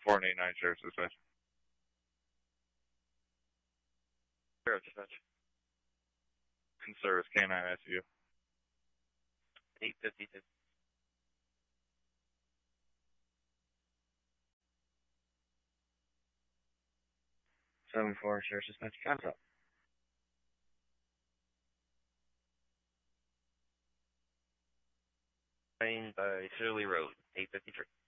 489 Sheriff's Dispatch. Sheriff Dispatch. In service, K9 SU. 852. Sheriff's Dispatch. Time's up. Train by Shirley Road, 853.